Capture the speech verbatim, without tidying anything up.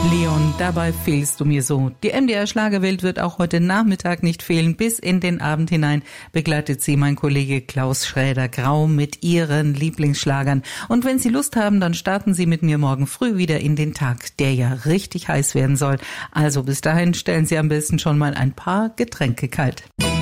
Leon, dabei fehlst du mir so. Die M D R Schlagerwelt wird auch heute Nachmittag nicht fehlen. Bis in den Abend hinein begleitet sie mein Kollege Klaus Schräder-Grau mit ihren Lieblingsschlagern. Und wenn Sie Lust haben, dann starten Sie mit mir morgen früh wieder in den Tag, der ja richtig heiß werden soll. Also bis dahin stellen Sie am besten schon mal ein paar Getränke kalt.